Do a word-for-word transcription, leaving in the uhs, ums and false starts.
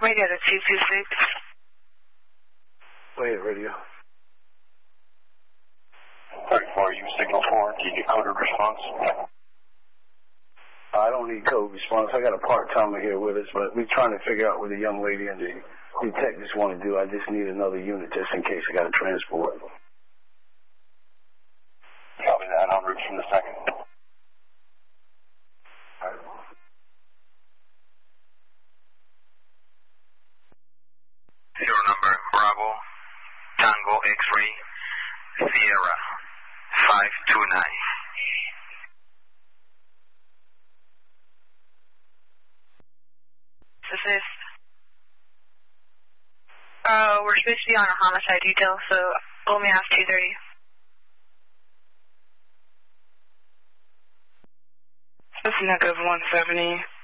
radio to two two six. Wait, radio. thirty-four, you signal four. Do you get coded response? I don't need code response. I got a part-timer here with us, but we're trying to figure out what the young lady and the detectives want to do. I just need another unit just in case I got to transport. Copy that. I'll route from the second. Zero number Bravo Tango X-ray Sierra five two nine. Assist. Uh, we're supposed to be on a homicide detail, so only after two thirty. That's negative one seventy.